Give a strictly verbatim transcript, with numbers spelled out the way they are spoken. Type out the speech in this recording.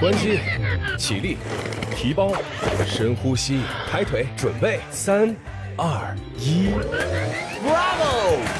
关机，起立，提包，深呼吸，抬腿，准备，三、二、一 ，Bravo！